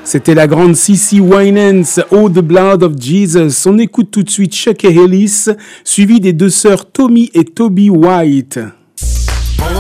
C'était la grande CeCe Winans, Oh the Blood of Jesus. On écoute tout de suite Chuck Ellis, suivi des deux sœurs Tommy et Toby White.